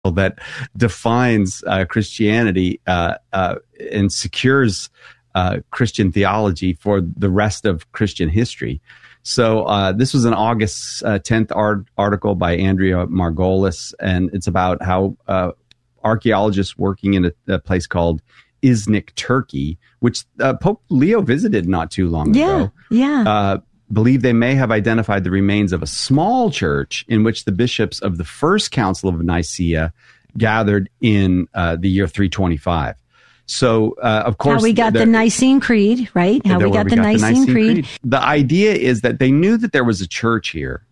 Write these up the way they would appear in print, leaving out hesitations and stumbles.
that defines Christianity and secures Christian theology for the rest of Christian history. So this was an August 10th article by Andrea Margolis, and it's about how archaeologists working in a place called Iznik, Turkey, which Pope Leo visited not too long ago. Believe they may have identified the remains of a small church in which the bishops of the First Council of Nicaea gathered in the year 325. So, of course, how we got the Nicene Creed, right? How we got the Nicene Creed. The idea is that they knew that there was a church here,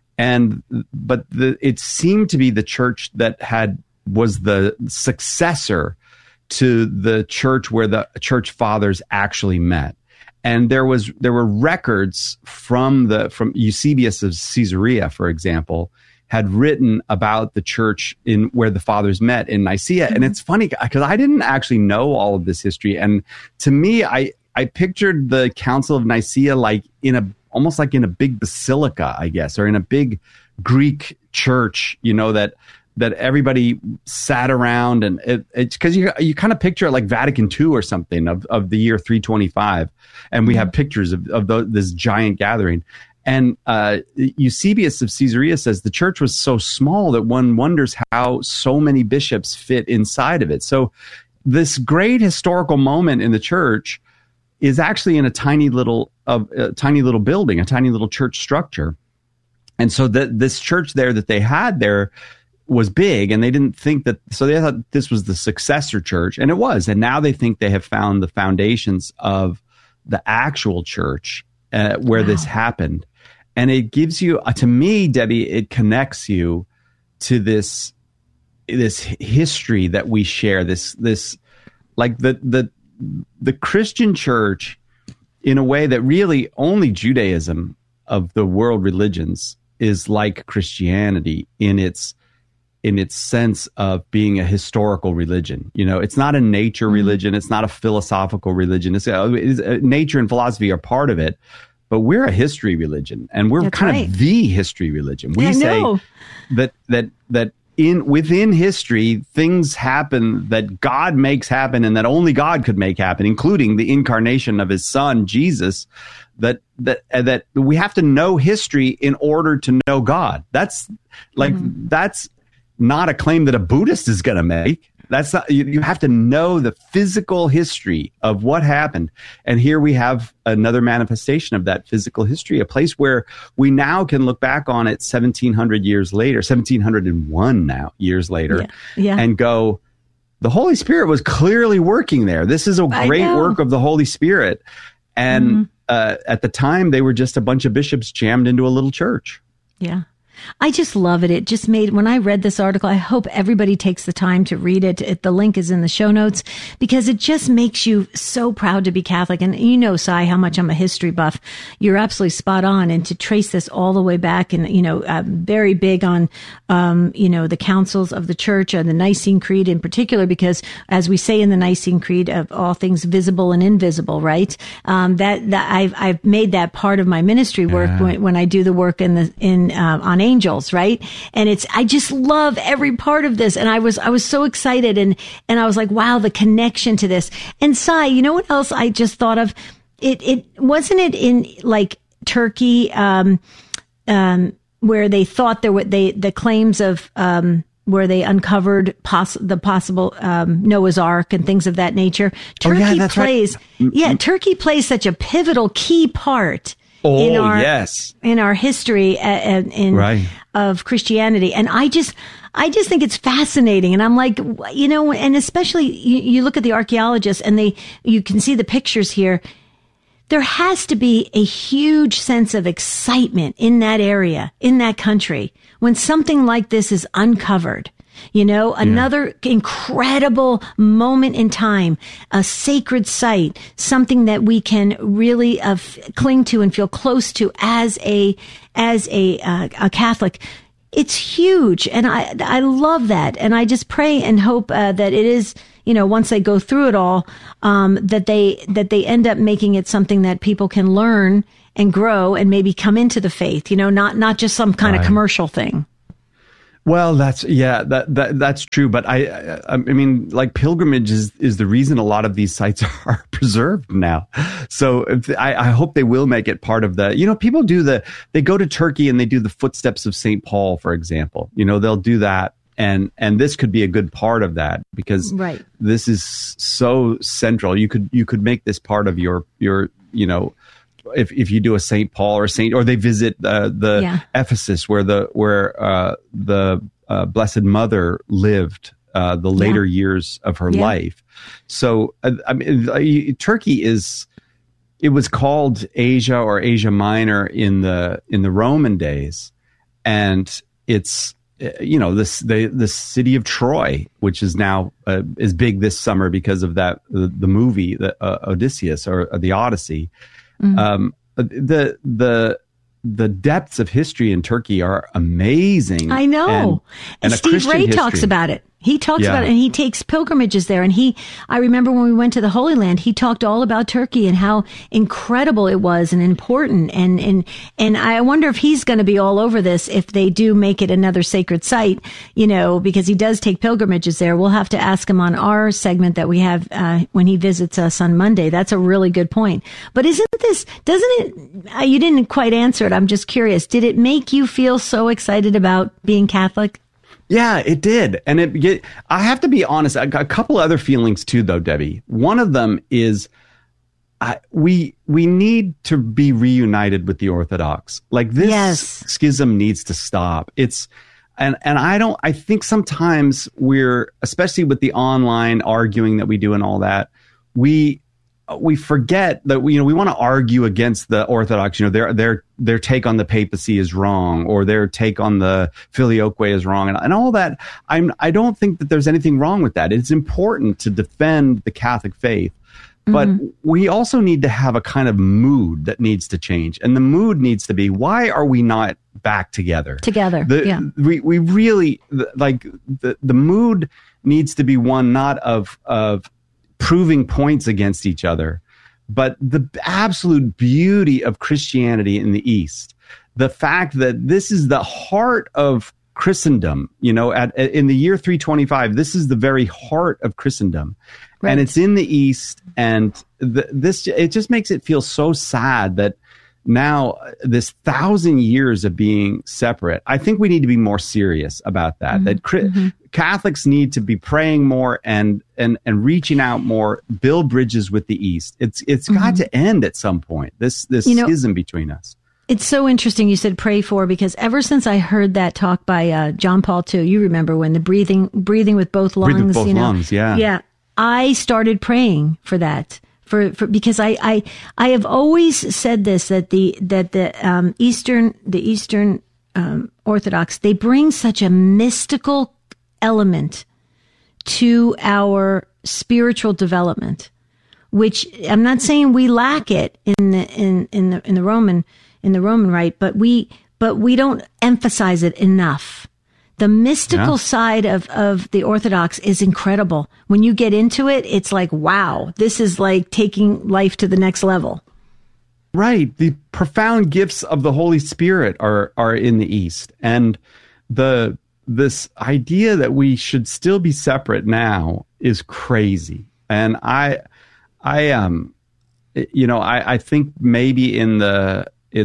but it seemed to be the church that was the successor to the church where the church fathers actually met. And there were records from Eusebius of Caesarea, for example, had written about the church in where the fathers met in Nicaea. Mm-hmm. And it's funny because I didn't actually know all of this history. And to me, I pictured the Council of Nicaea like almost like in a big basilica, I guess, or in a big Greek church, that everybody sat around, and it's because you kind of picture it like Vatican II or something of the year 325, and we have pictures of this giant gathering. And Eusebius of Caesarea says the church was so small that one wonders how so many bishops fit inside of it. So this great historical moment in the church is actually in a tiny little building, a tiny little church structure. And so this church there that they had there was big, and they didn't think that, so they thought this was the successor church, and it was. And now they think they have found the foundations of the actual church where this happened. And it gives you, to me, Debbie, it connects you to this history that we share, this like the Christian church, in a way that really only Judaism of the world religions is like Christianity in its sense of being a historical religion. It's not a nature religion. It's not a philosophical religion. It's nature and philosophy are part of it, but we're a history religion, and we're of the history religion. We say that within history, things happen that God makes happen and that only God could make happen, including the incarnation of his son, Jesus, that we have to know history in order to know God. That's not a claim that a Buddhist is going to make. That's not, you have to know the physical history of what happened. And here we have another manifestation of that physical history, a place where we now can look back on it 1701 years later, and go, the Holy Spirit was clearly working there. This is a great work of the Holy Spirit. And at the time, they were just a bunch of bishops jammed into a little church. Yeah. I just love it. It just made, when I read this article, I hope everybody takes the time to read it. The link is in the show notes, because it just makes you so proud to be Catholic. And Cy, how much I'm a history buff. You're absolutely spot on. And to trace this all the way back, and, very big on, the councils of the church and the Nicene Creed in particular, because as we say in the Nicene Creed, of all things visible and invisible, right? I've made that part of my ministry work when I do the work on angels, right? And I just love every part of this. And I was so excited, and I was like, wow, the connection to this. And Cy, you know what else I just thought of? It wasn't it in like Turkey, where they thought the claims of, where they uncovered the possible Noah's Ark and things of that nature. Turkey plays such a pivotal key part in our history of Christianity. And I just think it's fascinating. And I'm like, and especially you look at the archaeologists, and you can see the pictures here. There has to be a huge sense of excitement in that area, in that country, when something like this is uncovered. Another incredible moment in time, a sacred site, something that we can really cling to and feel close to as a Catholic. It's huge. And I love that. And I just pray and hope that it is, once they go through it all, that they end up making it something that people can learn and grow and maybe come into the faith, not just some kind of commercial thing. Well, that's true. But I mean, like pilgrimage is the reason a lot of these sites are preserved now. So I hope they will make it part of the, people they go to Turkey and they do the footsteps of St. Paul, for example. They'll do that. And this could be a good part of that because this is so central. You could make this part of your if you do a St. Paul or they visit the Ephesus where the Blessed Mother lived the later years of her life. So I mean, Turkey it was called Asia or Asia Minor in the Roman days, and it's the city of Troy, which is now is big this summer because of that the movie the Odysseus or the Odyssey. The depths of history in Turkey are amazing. I know. And Steve Ray talks about it. He talks about it, and he takes pilgrimages there. And I remember when we went to the Holy Land, he talked all about Turkey and how incredible it was and important. And I wonder if he's going to be all over this if they do make it another sacred site, because he does take pilgrimages there. We'll have to ask him on our segment that we have when he visits us on Monday. That's a really good point. But doesn't it, you didn't quite answer it. I'm just curious. Did it make you feel so excited about being Catholic? Yeah, it did. And I have to be honest, I got a couple other feelings too, though, Debbie. One of them is we need to be reunited with the Orthodox. Like this schism needs to stop. I think sometimes especially with the online arguing that we do and all that, we forget that we want to argue against the Orthodox. Their take on the papacy is wrong, or their take on the filioque is wrong, and all that. I don't think that there's anything wrong with that. It's important to defend the Catholic faith, but we also need to have a kind of mood that needs to change, and the mood needs to be: why are we not back together? We really like the mood needs to be one not of proving points against each other, but the absolute beauty of Christianity in the East, the fact that this is the heart of Christendom, in the year 325, this is the very heart of Christendom, and it's in the East, and it just makes it feel so sad that now this 1,000 years of being separate. I think we need to be more serious about that. Catholics need to be praying more and reaching out more, build bridges with the East. It's got to end at some point. This schism between us. It's so interesting you said pray for, because ever since I heard that talk by John Paul II, you remember when the breathing with both lungs, breathe with both lungs, yeah. I started praying for that. Because I have always said this, that the Eastern Orthodox, they bring such a mystical element to our spiritual development, which I'm not saying we lack it in the Roman rite, but we don't emphasize it enough. The mystical side of the Orthodox is incredible. When you get into it, it's like, wow, this is like taking life to the next level. Right. The profound gifts of the Holy Spirit are in the East. And this idea that we should still be separate now is crazy. And I think maybe in the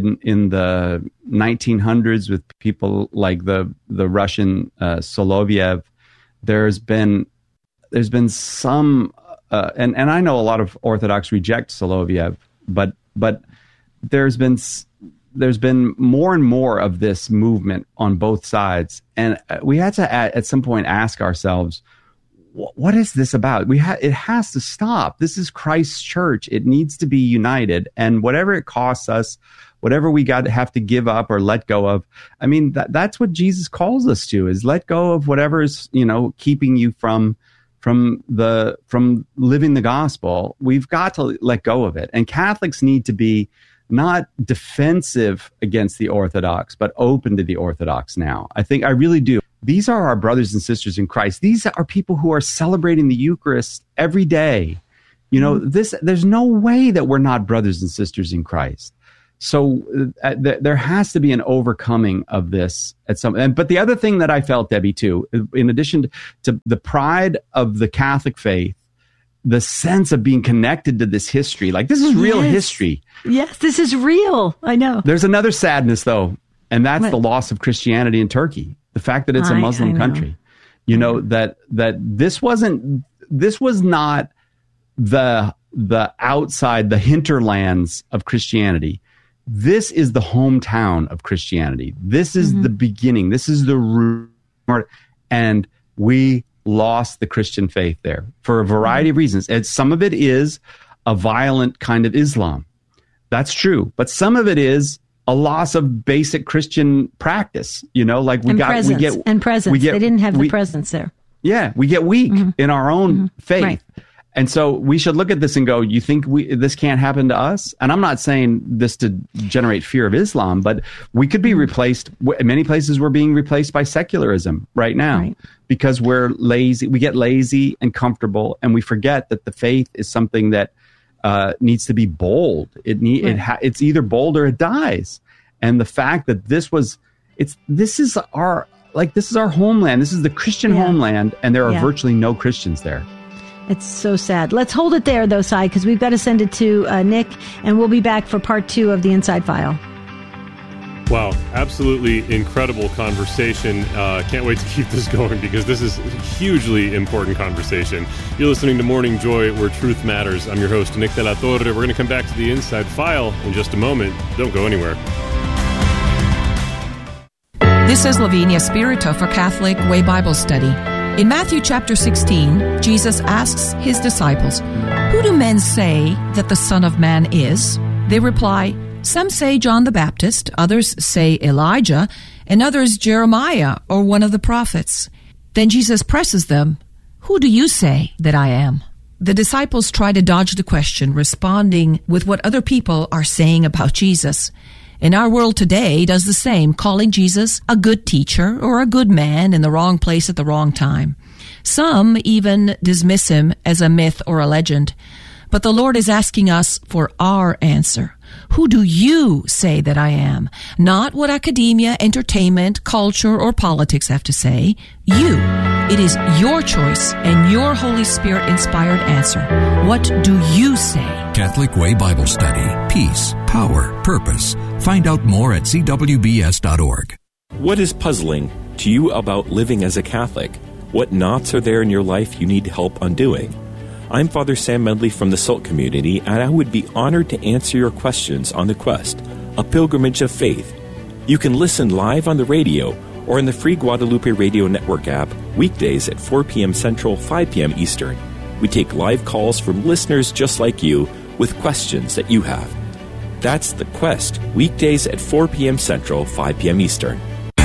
1900s with people like the Russian Soloviev, there's been some and I know a lot of Orthodox reject Soloviev, but there's been more and more of this movement on both sides, and we had to at some point ask ourselves, what is this about? It has to stop. This is Christ's church. It needs to be united, and whatever it costs us, whatever we have to give up or let go of. I mean, that's what Jesus calls us to, is let go of whatever is, keeping you from living the gospel. We've got to let go of it. And Catholics need to be not defensive against the Orthodox, but open to the Orthodox now. I really do. These are our brothers and sisters in Christ. These are people who are celebrating the Eucharist every day. There's no way that we're not brothers and sisters in Christ. So there has to be an overcoming of this at some. But the other thing that I felt, Debbie, too, in addition to the pride of the Catholic faith, the sense of being connected to this history, like this is real history. Yes, this is real. I know. There's another sadness, though, and that's the loss of Christianity in Turkey. The fact that it's a Muslim country. You know, that this was not the outside, the hinterlands of Christianity. This is the hometown of Christianity. This is the beginning. This is the root. And we lost the Christian faith there for a variety of reasons. And some of it is a violent kind of Islam. That's true. But some of it is a loss of basic Christian practice. You know, like presence. They didn't have the presence there. Yeah, we get weak in our own faith. Right. And so we should look at this and go, you think this can't happen to us? And I'm not saying this to generate fear of Islam, but we could be replaced. In many places, we're being replaced by secularism right now because we're lazy. We get lazy and comfortable, and we forget that the faith is something that needs to be bold. It's either bold or it dies. And the fact that this is our homeland. This is the Christian homeland, and there are virtually no Christians there. It's so sad. Let's hold it there, though, Cy, because we've got to send it to Nick, and we'll be back for part 2 of the Inside File. Wow, absolutely incredible conversation. Can't wait to keep this going because this is a hugely important conversation. You're listening to Morning Joy, where truth matters. I'm your host, Nick De La Torre. We're going to come back to the Inside File in just a moment. Don't go anywhere. This is Lavinia Spirito for Catholic Way Bible Study. In Matthew chapter 16, Jesus asks his disciples, "Who do men say that the Son of Man is?" They reply, "Some say John the Baptist, others say Elijah, and others Jeremiah or one of the prophets." Then Jesus presses them, "Who do you say that I am?" The disciples try to dodge the question, responding with what other people are saying about Jesus. And our world today does the same, calling Jesus a good teacher or a good man in the wrong place at the wrong time. Some even dismiss him as a myth or a legend. But the Lord is asking us for our answer. Who do you say that I am? Not what academia, entertainment, culture, or politics have to say. You. It is your choice and your Holy Spirit-inspired answer. What do you say? Catholic Way Bible Study. Peace, power, purpose. Find out more at cwbs.org. What is puzzling to you about living as a Catholic? What knots are there in your life you need help undoing? I'm Father Sam Medley from the SALT community, and I would be honored to answer your questions on The Quest, a pilgrimage of faith. You can listen live on the radio or in the free Guadalupe Radio Network app weekdays at 4 p.m. Central, 5 p.m. Eastern. We take live calls from listeners just like you with questions that you have. That's The Quest, weekdays at 4 p.m. Central, 5 p.m. Eastern.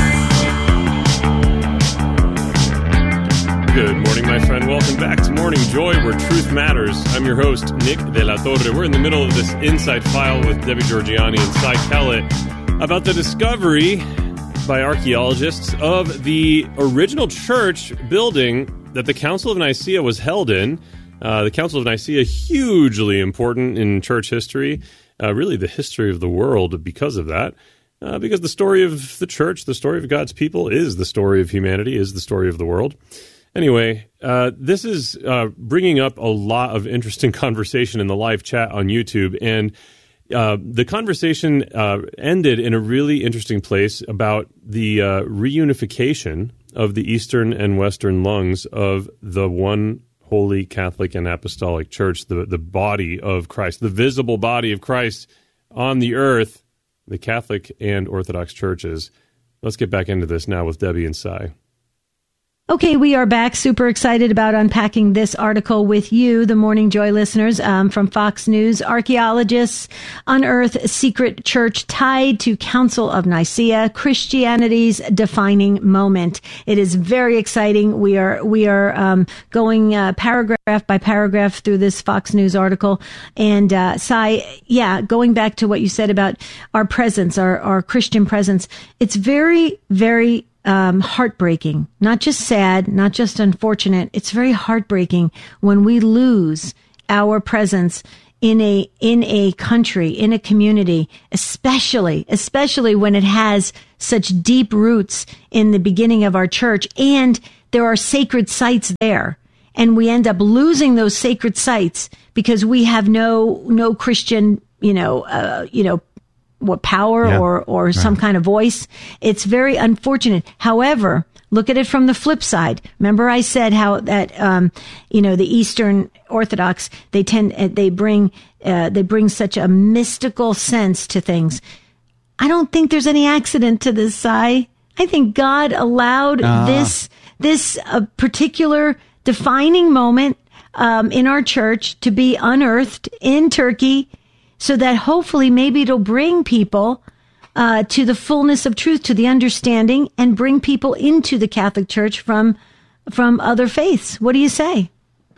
Good morning, my friend. Welcome back to Morning Joy, where truth matters. I'm your host, Nick De La Torre. We're in the middle of this Inside File with Debbie Georgiani and Cy Kellett about the discovery by archaeologists of the original church building that the Council of Nicaea was held in. The Council of Nicaea, hugely important in church history, really the history of the world because of that. Because the story of the church, the story of God's people, is the story of humanity, is the story of the world. Anyway, this is bringing up a lot of interesting conversation in the live chat on YouTube, and the conversation ended in a really interesting place about the reunification of the Eastern and Western lungs of the one Holy Catholic and Apostolic Church, the body of Christ, the visible body of Christ on the earth, the Catholic and Orthodox churches. Let's get back into this now with Debbie and Cy. Okay, we are back. Super excited about unpacking this article with you, the Morning Joy listeners, from Fox News. Archaeologists unearth secret church tied to Council of Nicaea, Christianity's defining moment. It is very exciting. We are going paragraph by paragraph through this Fox News article. And Cy, going back to what you said about our presence, our Christian presence, it's very, very heartbreaking, not just sad, not just unfortunate. It's very heartbreaking when we lose our presence in a country, in a community, especially when it has such deep roots in the beginning of our church, and there are sacred sites there, and we end up losing those sacred sites because we have no Christian, what power or some kind of voice. It's very unfortunate. However, look at it from the flip side. Remember I said how that, the Eastern Orthodox, they bring such a mystical sense to things. I don't think there's any accident to this, Si. I think God allowed this particular defining moment, in our church to be unearthed in Turkey, so that hopefully maybe it'll bring people to the fullness of truth, to the understanding, and bring people into the Catholic Church from other faiths. What do you say?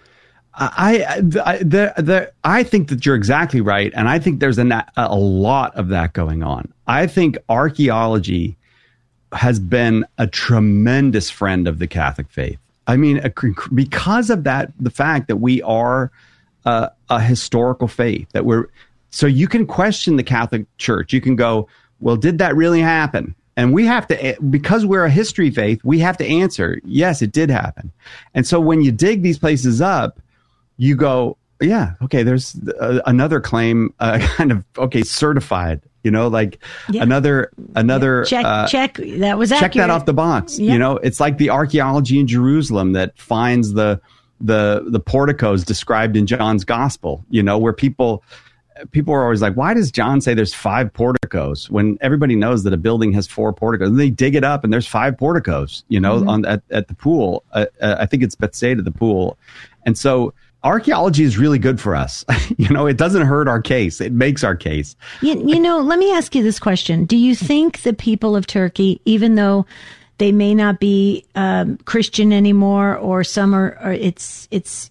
I think that you're exactly right, and I think there's a lot of that going on. I think archaeology has been a tremendous friend of the Catholic faith. I mean, because of that, the fact that we are a historical faith, so you can question the Catholic Church. You can go, well, did that really happen? And we have to, because we're a history faith, we have to answer, yes, it did happen. And so when you dig these places up, you go, yeah, okay, there's another claim, certified, another check. That was accurate. Check that off the box. Yeah. It's like the archaeology in Jerusalem that finds the porticos described in John's gospel, where people are always like, why does John say there's 5 porticos when everybody knows that a building has 4 porticos? And they dig it up and there's 5 porticos, at the pool. I think it's Bethsaida, the pool. And so archaeology is really good for us. It doesn't hurt our case. It makes our case. Let me ask you this question. Do you think the people of Turkey, even though they may not be Christian anymore, or some are it's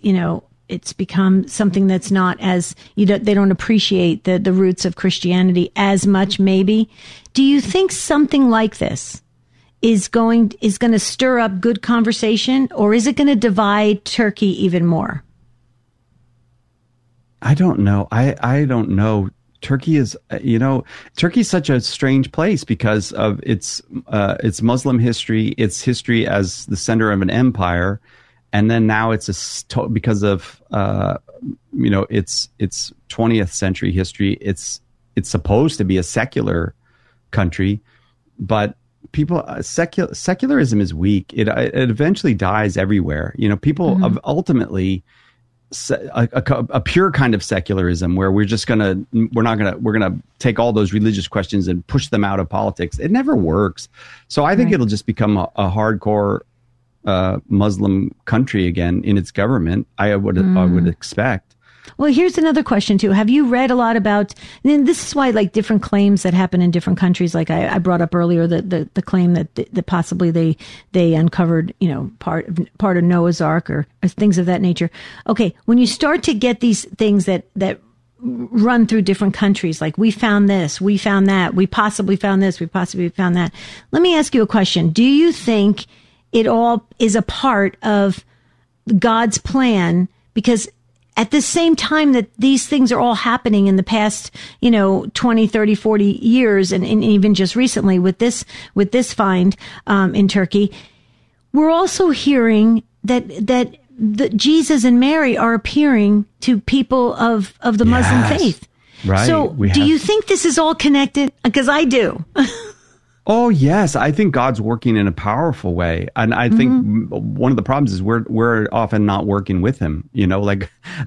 become something that's not as, they don't appreciate the roots of Christianity as much, maybe. Do you think something like this is going to stir up good conversation, or is it going to divide Turkey even more? I don't know. I don't know. Turkey is, Turkey's such a strange place because of its Muslim history, its history as the center of an empire. And then now it's because of, its 20th century history. It's supposed to be a secular country, but secularism is weak. It eventually dies everywhere. People ultimately, a pure kind of secularism where we're gonna take all those religious questions and push them out of politics. It never works. So I think it'll just become a hardcore Muslim country again in its government. I would expect. Well, here's another question too. Have you read a lot about, and this is why like different claims that happen in different countries, like I brought up earlier, the claim that possibly they uncovered, part of Noah's Ark or things of that nature. Okay. When you start to get these things that run through different countries, like we found this, we found that, we possibly found this, we possibly found that. Let me ask you a question. Do you think it all is a part of God's plan? Because at the same time that these things are all happening in the past, 20, 30, 40 years, and even just recently with this find in Turkey, we're also hearing that Jesus and Mary are appearing to people of the Muslim faith. Right. So do you think this is all connected? Because I do. Oh, yes. I think God's working in a powerful way. And I think one of the problems is we're often not working with him. One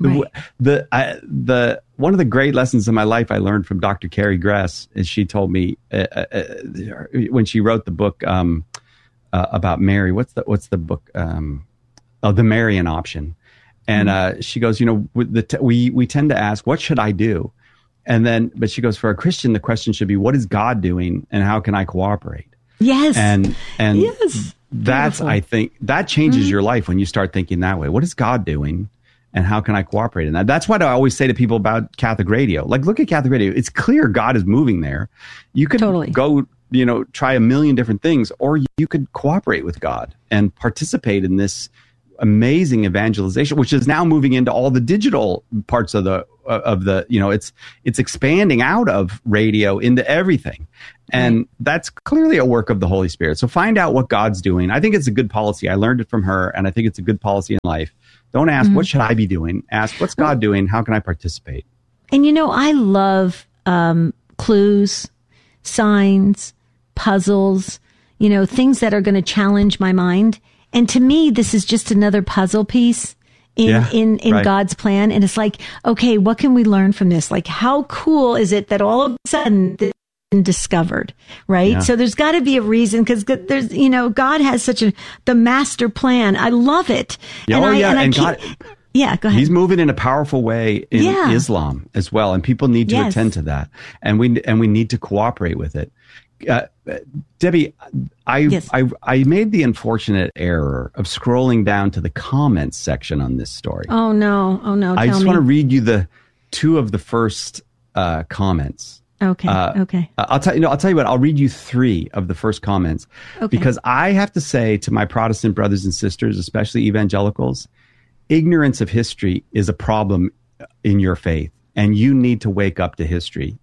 of the great lessons in my life I learned from Dr. Carrie Gress is she told me when she wrote the book about Mary, what's the book? The Marian Option. And she goes, we tend to ask, what should I do? But she goes, for a Christian, the question should be, what is God doing and how can I cooperate? Yes. And yes. That's, beautiful. I think that changes your life when you start thinking that way. What is God doing and how can I cooperate in that? That's what I always say to people about Catholic radio. Like, look at Catholic radio. It's clear God is moving there. You could go, try a million different things, or you could cooperate with God and participate in this amazing evangelization, which is now moving into all the digital parts of the it's expanding out of radio into everything. And that's clearly a work of the Holy Spirit. So find out what God's doing. I think it's a good policy. I learned it from her, and I think it's a good policy in life. Don't ask, what should I be doing? Ask, what's God doing? How can I participate? And I love clues, signs, puzzles, things that are going to challenge my mind. And to me, this is just another puzzle piece in right. God's plan. And it's like, okay, what can we learn from this? Like, how cool is it that all of a sudden this has been discovered, right? Yeah. So there's got to be a reason, because there's, God has the master plan. I love it. Yeah, God, go ahead. He's moving in a powerful way in Islam as well. And people need to attend to that. And we need to cooperate with it. Debbie, I made the unfortunate error of scrolling down to the comments section on this story. Oh no! I just want to read you the two of the first comments. Okay. Okay. I'll tell you what. I'll read you three of the first comments, because I have to say to my Protestant brothers and sisters, especially evangelicals, ignorance of history is a problem in your faith, and you need to wake up to history.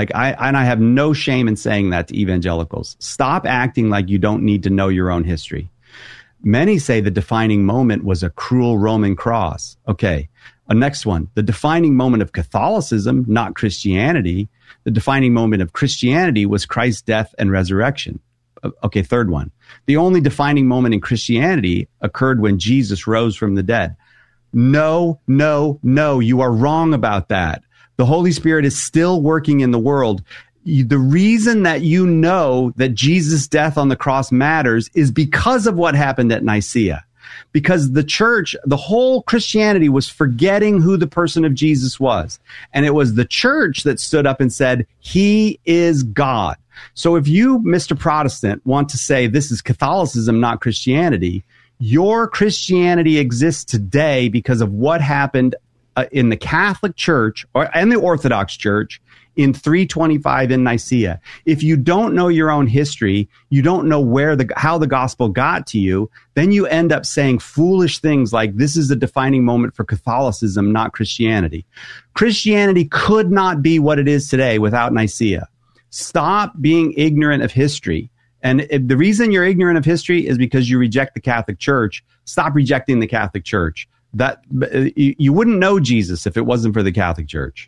I have no shame in saying that to evangelicals. Stop acting like you don't need to know your own history. Many say the defining moment was a cruel Roman cross. Okay, next one. The defining moment of Catholicism, not Christianity. The defining moment of Christianity was Christ's death and resurrection. Okay, third one. The only defining moment in Christianity occurred when Jesus rose from the dead. No, you are wrong about that. The Holy Spirit is still working in the world. The reason that you know that Jesus' death on the cross matters is because of what happened at Nicaea. Because the church, the whole Christianity was forgetting who the person of Jesus was. And it was the church that stood up and said, he is God. So if you, Mr. Protestant, want to say this is Catholicism, not Christianity, your Christianity exists today because of what happened in the Catholic Church and the Orthodox Church in 325 in Nicaea. If you don't know your own history, you don't know how the gospel got to you, then you end up saying foolish things like this is a defining moment for Catholicism, not Christianity. Christianity could not be what it is today without Nicaea. Stop being ignorant of history. And if the reason you're ignorant of history is because you reject the Catholic Church. Stop rejecting the Catholic Church. That you wouldn't know Jesus if it wasn't for the Catholic Church.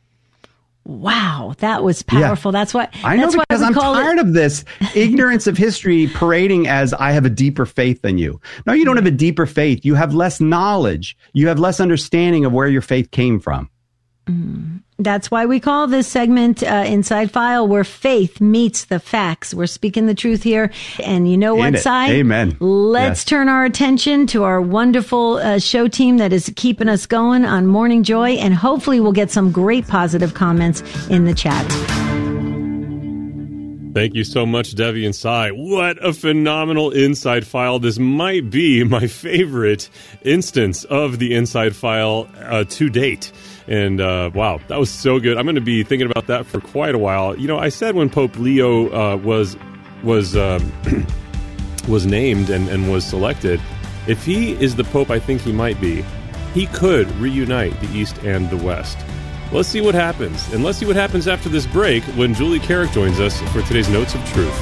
Wow, that was powerful. Yeah. That's why I know, because I'm tired of this ignorance of history parading as I have a deeper faith than you. No, you don't have a deeper faith. You have less knowledge. You have less understanding of where your faith came from. That's why we call this segment Inside File, where faith meets the facts. We're speaking the truth here. And you know what, Si? Amen. Let's turn our attention to our wonderful show team that is keeping us going on Morning Joy. And hopefully we'll get some great positive comments in the chat. Thank you so much, Debbie and Si. What a phenomenal Inside File. This might be my favorite instance of the Inside File to date. And wow, that was so good. I'm going to be thinking about that for quite a while. You know, I said when Pope Leo was named and was selected, if he is the Pope I think he might be, he could reunite the East and the West. Let's see what happens. And let's see what happens after this break when Julie Carrick joins us for today's Notes of Truth.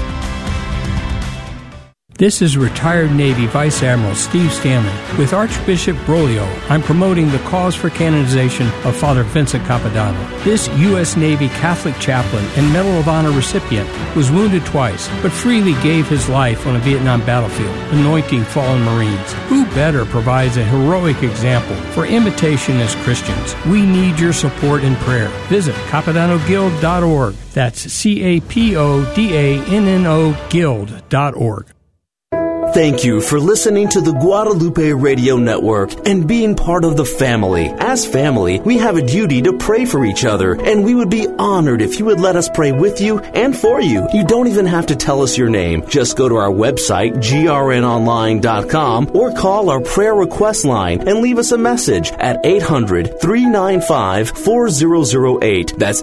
This is retired Navy Vice Admiral Steve Stanley. With Archbishop Broglio, I'm promoting the cause for canonization of Father Vincent Capodanno. This U.S. Navy Catholic chaplain and Medal of Honor recipient was wounded twice, but freely gave his life on a Vietnam battlefield, anointing fallen Marines. Who better provides a heroic example for imitation as Christians? We need your support and prayer. Visit CapodannoGuild.org. That's CAPODANNO Guild.org. Thank you for listening to the Guadalupe Radio Network and being part of the family. As family, we have a duty to pray for each other, and we would be honored if you would let us pray with you and for you. You don't even have to tell us your name. Just go to our website, grnonline.com, or call our prayer request line and leave us a message at 800-395-4008. That's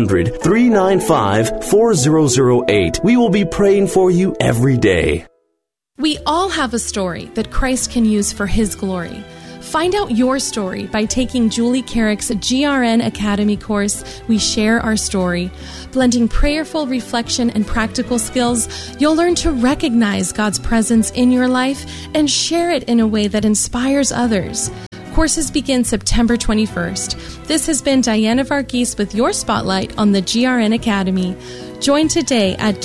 800-395-4008. We will be praying for you every day. We all have a story that Christ can use for His glory. Find out your story by taking Julie Carrick's GRN Academy course, We Share Our Story. Blending prayerful reflection and practical skills, you'll learn to recognize God's presence in your life and share it in a way that inspires others. Courses begin September 21st. This has been Diana Varghese with your spotlight on the GRN Academy. Join today at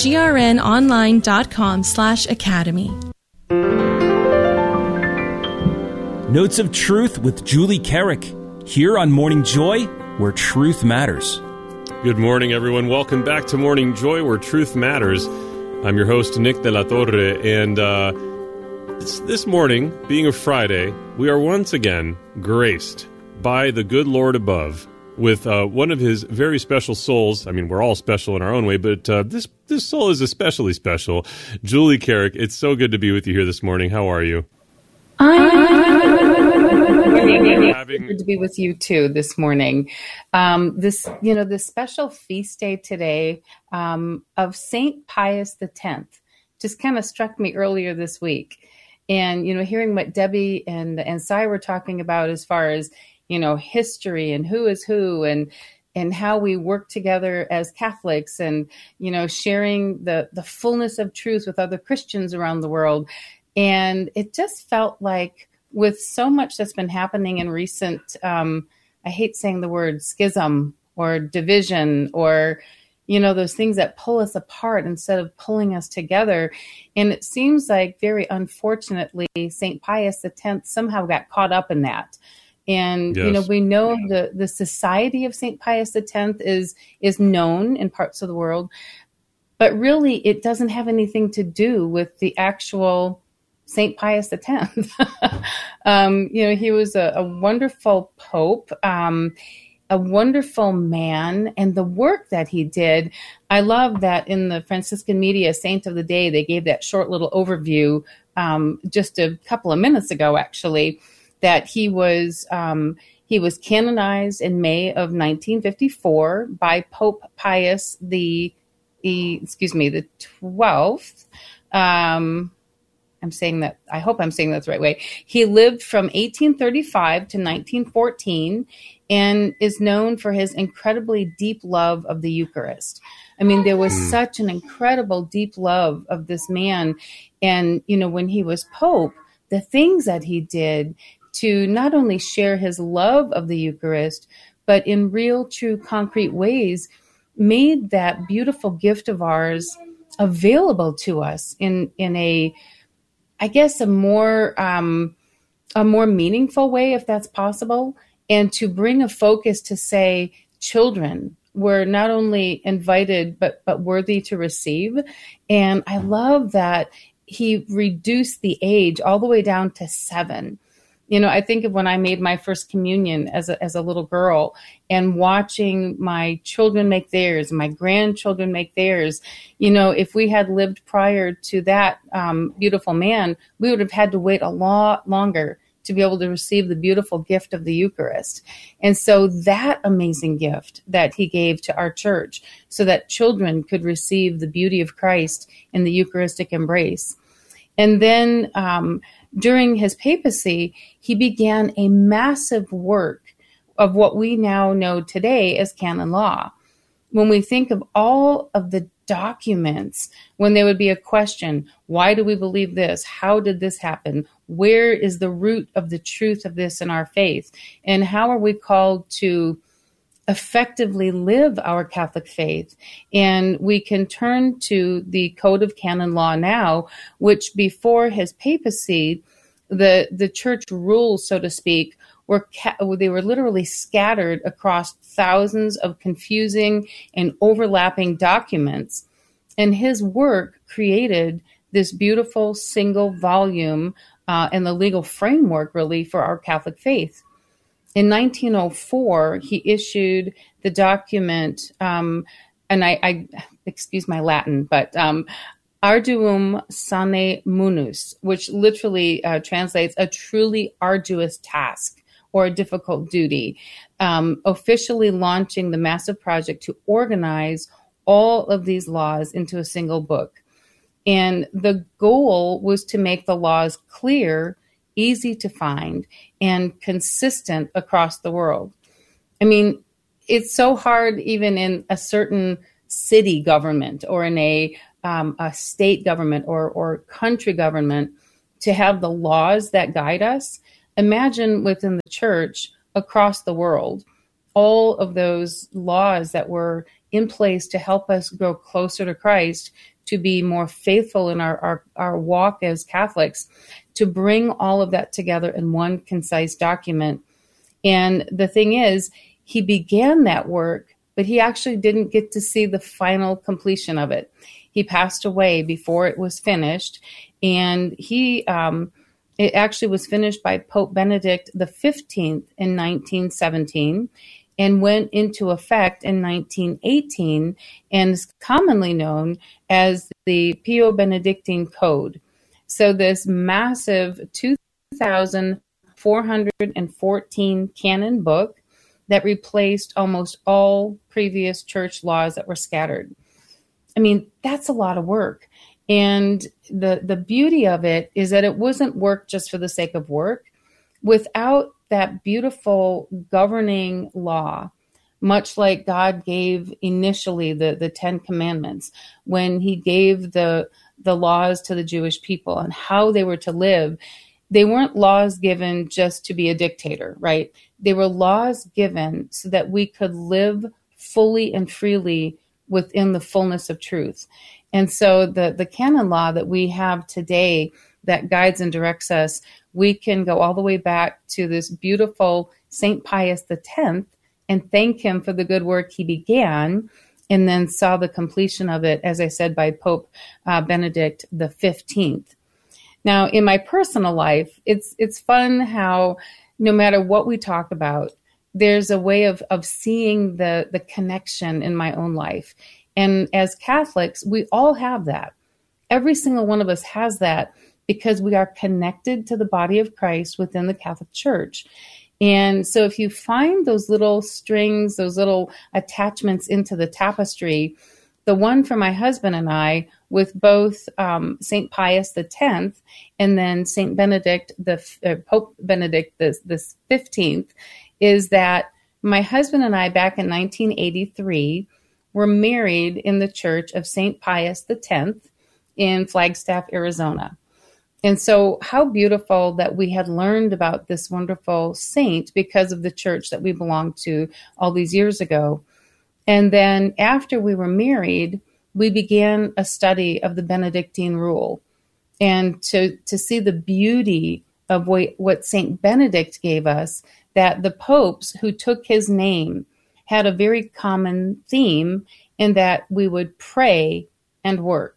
grnonline.com/academy. Notes of Truth with Julie Carrick, here on Morning Joy, where truth matters. Good morning, everyone. Welcome back to Morning Joy, where truth matters. I'm your host, Nick de la Torre, and this morning, being a Friday, we are once again graced by the good Lord above with one of his very special souls. I mean, we're all special in our own way, but this soul is especially special. Julie Carrick, it's so good to be with you here this morning. How are you? Good to be with you too this morning. This special feast day today of Saint Pius X just kind of struck me earlier this week. And, hearing what Debbie and Cy were talking about as far as, history and who is who and how we work together as Catholics and, sharing the fullness of truth with other Christians around the world. And it just felt like with so much that's been happening in recent, I hate saying the word schism or division or, those things that pull us apart instead of pulling us together. And it seems like, very unfortunately, St. Pius X somehow got caught up in that. And, yes. We know the Society of St. Pius X is known in parts of the world, but really it doesn't have anything to do with the actual St. Pius X. He was a wonderful pope, a wonderful man, and the work that he did. I love that in the Franciscan Media Saint of the Day, they gave that short little overview just a couple of minutes ago, actually, that he was canonized in May of 1954 by Pope Pius the 12th. I'm saying that, I hope I'm saying that the right way. He lived from 1835 to 1914 and is known for his incredibly deep love of the Eucharist. I mean, there was such an incredible deep love of this man. And, when he was Pope, the things that he did to not only share his love of the Eucharist, but in real, true, concrete ways, made that beautiful gift of ours available to us in a more meaningful way, if that's possible, and to bring a focus to say children were not only invited, but worthy to receive. And I love that he reduced the age all the way down to 7. I think of when I made my first communion as a little girl and watching my children make theirs, my grandchildren make theirs. If we had lived prior to that beautiful man, we would have had to wait a lot longer to be able to receive the beautiful gift of the Eucharist. And so that amazing gift that he gave to our church so that children could receive the beauty of Christ in the Eucharistic embrace. And then during his papacy, he began a massive work of what we now know today as canon law. When we think of all of the documents, when there would be a question, why do we believe this? How did this happen? Where is the root of the truth of this in our faith? And how are we called to effectively live our Catholic faith? And we can turn to the Code of Canon Law now, which before his papacy, the church rules, so to speak, they were literally scattered across thousands of confusing and overlapping documents. And his work created this beautiful single volume and the legal framework, really, for our Catholic faith. In 1904, he issued the document, and I excuse my Latin, but Arduum Sane Munus, which literally translates a truly arduous task or a difficult duty, officially launching the massive project to organize all of these laws into a single book. And the goal was to make the laws clear, easy to find, and consistent across the world. I mean, it's so hard even in a certain city government or in a state government or country government to have the laws that guide us. Imagine within the church across the world, all of those laws that were in place to help us grow closer to Christ, to be more faithful in our walk as Catholics, to bring all of that together in one concise document. And the thing is, he began that work, but he actually didn't get to see the final completion of it. He passed away before it was finished, and it actually was finished by Pope Benedict XV in 1917 and went into effect in 1918 and is commonly known as the Pio Benedictine Code. So this massive 2,414 canon book that replaced almost all previous church laws that were scattered. I mean, that's a lot of work. And the beauty of it is that it wasn't work just for the sake of work. Without that beautiful governing law, much like God gave initially the 10 Commandments, when he gave the laws to the Jewish people and how they were to live, they weren't laws given just to be a dictator, right? They were laws given so that we could live fully and freely within the fullness of truth. And so the canon law that we have today that guides and directs us, we can go all the way back to this beautiful St. Pius X and thank him for the good work he began, and then saw the completion of it, as I said, by Pope Benedict XV. Now, in my personal life, it's fun how no matter what we talk about, there's a way of seeing the connection in my own life. And as Catholics, we all have that. Every single one of us has that because we are connected to the body of Christ within the Catholic Church. And so if you find those little strings, those little attachments into the tapestry, the one for my husband and I with both St. Pius X and then St. Benedict, Pope Benedict the 15th, is that my husband and I back in 1983 were married in the Church of St. Pius X in Flagstaff, Arizona. And so how beautiful that we had learned about this wonderful saint because of the church that we belonged to all these years ago. And then after we were married, we began a study of the Benedictine rule and to see the beauty of what St. Benedict gave us, that the popes who took his name had a very common theme in that we would pray and work.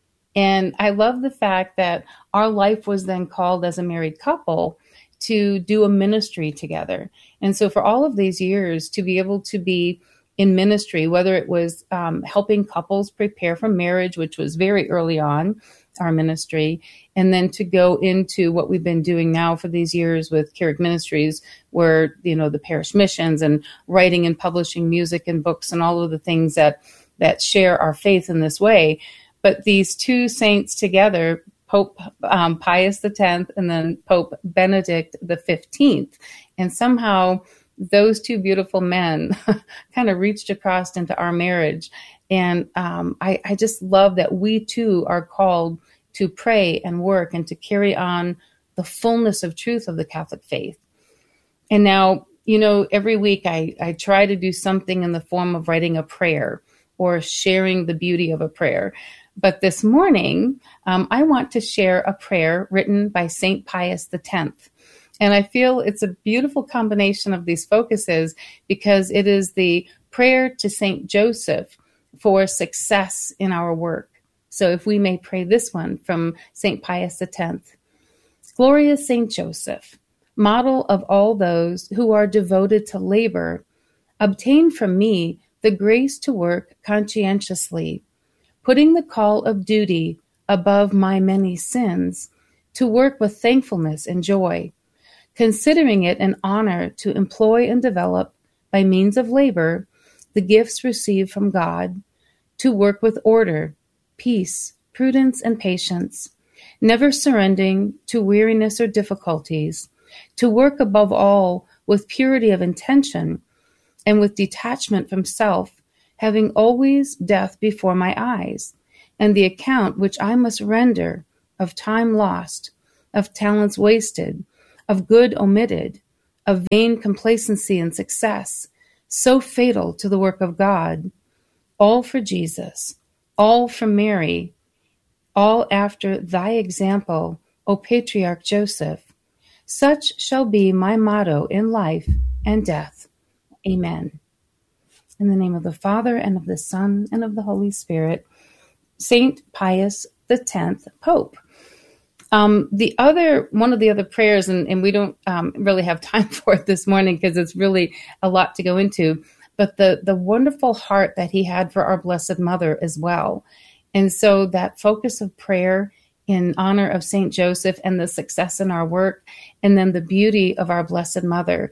And I love the fact that our life was then called as a married couple to do a ministry together. And so for all of these years, to be able to be in ministry, whether it was helping couples prepare for marriage, which was very early on, our ministry, and then to go into what we've been doing now for these years with Carrick Ministries, where, the parish missions and writing and publishing music and books and all of the things that share our faith in this way. But these two saints together, Pope Pius X and then Pope Benedict XV, and somehow those two beautiful men kind of reached across into our marriage. And I just love that we too are called to pray and work and to carry on the fullness of truth of the Catholic faith. And now, every week I try to do something in the form of writing a prayer or sharing the beauty of a prayer. But this morning, I want to share a prayer written by St. Pius X. And I feel it's a beautiful combination of these focuses because it is the prayer to St. Joseph for success in our work. So if we may pray this one from St. Pius X. Glorious St. Joseph, model of all those who are devoted to labor, obtain from me the grace to work conscientiously, putting the call of duty above my many sins, to work with thankfulness and joy, considering it an honor to employ and develop, by means of labor, the gifts received from God, to work with order, peace, prudence, and patience, never surrendering to weariness or difficulties, to work above all with purity of intention and with detachment from self, having always death before my eyes, and the account which I must render of time lost, of talents wasted, of good omitted, of vain complacency and success, so fatal to the work of God, all for Jesus, all for Mary, all after thy example, O Patriarch Joseph. Such shall be my motto in life and death. Amen. In the name of the Father, and of the Son, and of the Holy Spirit. Saint Pius X, Pope. One of the other prayers, and we don't really have time for it this morning because it's really a lot to go into, but the wonderful heart that he had for our Blessed Mother as well. And so that focus of prayer in honor of Saint Joseph and the success in our work, and then the beauty of our Blessed Mother,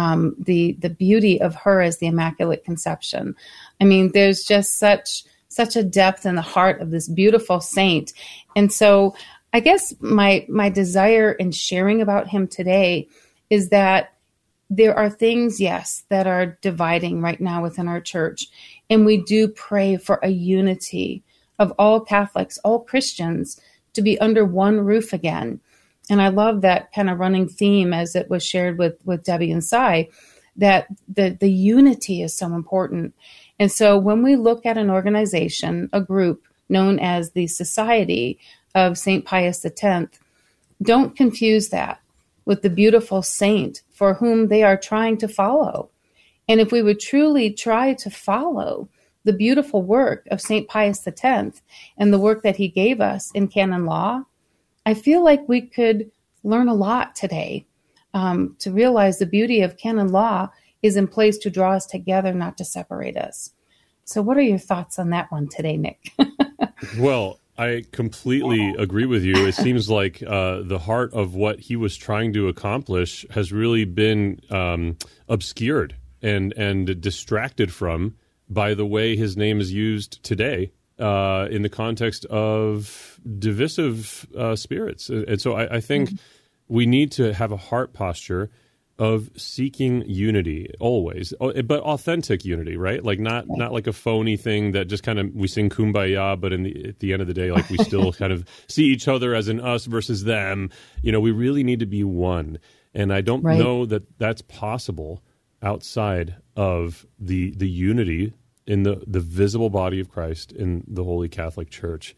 the beauty of her as the Immaculate Conception. I mean, there's just such a depth in the heart of this beautiful saint. And so I guess my desire in sharing about him today is that there are things, yes, that are dividing right now within our church. And we do pray for a unity of all Catholics, all Christians, to be under one roof again. And I love that kind of running theme as it was shared with Debbie and Cy, that the unity is so important. And so when we look at an organization, a group known as the Society of St. Pius X, don't confuse that with the beautiful saint for whom they are trying to follow. And if we would truly try to follow the beautiful work of St. Pius X and the work that he gave us in canon law, I feel like we could learn a lot today to realize the beauty of canon law is in place to draw us together, not to separate us. So what are your thoughts on that one today, Nick? Well, I completely agree with you. It seems like the heart of what he was trying to accomplish has really been obscured and distracted from by the way his name is used today in the context of divisive spirits. And so I think we need to have a heart posture of seeking unity always, but authentic unity, right? Like not like a phony thing that just kind of we sing Kumbaya, but at the end of the day, like we still kind of see each other as an us versus them. You know, we really need to be one. And I don't know that that's possible outside of the unity in the visible body of Christ in the Holy Catholic Church.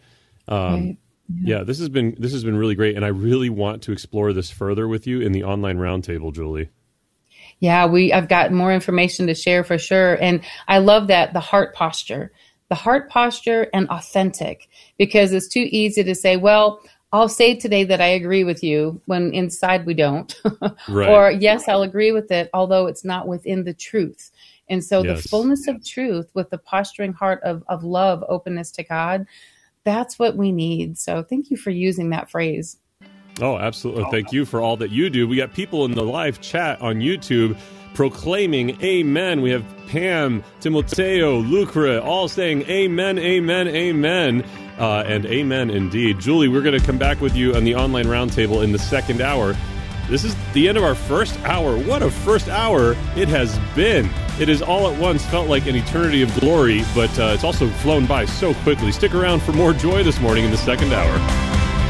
Yeah, this has been really great, and I really want to explore this further with you in the online roundtable, Julie. Yeah, I've got more information to share for sure, and I love that the heart posture and authentic, because it's too easy to say, well, I'll say today that I agree with you when inside we don't, or yes, I'll agree with it, although it's not within the truth. And so the fullness of truth with the posturing heart of love, openness to God, that's what we need. So thank you for using that phrase. Oh, absolutely. Thank you for all that you do. We got people in the live chat on YouTube proclaiming amen. We have Pam, Timoteo, Lucre, all saying amen, amen, amen, and amen indeed. Julie, we're going to come back with you on the online roundtable in the second hour. This is the end of our first hour. What a first hour it has been. It has all at once felt like an eternity of glory, but it's also flown by so quickly. Stick around for more joy this morning in the second hour.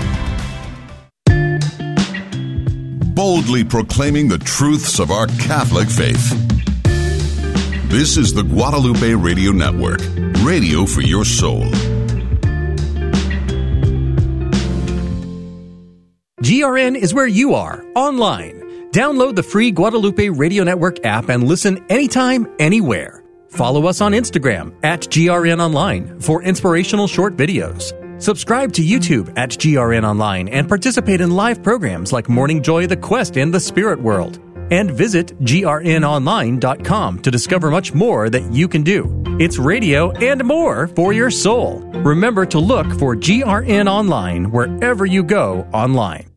Boldly proclaiming the truths of our Catholic faith. This is the Guadalupe Radio Network, radio for your soul. GRN is where you are, online. Download the free Guadalupe Radio Network app and listen anytime, anywhere. Follow us on Instagram at GRN Online for inspirational short videos. Subscribe to YouTube at GRN Online and participate in live programs like Morning Joy, The Quest, and The Spirit World. And visit grnonline.com to discover much more that you can do. It's radio and more for your soul. Remember to look for GRN Online wherever you go online.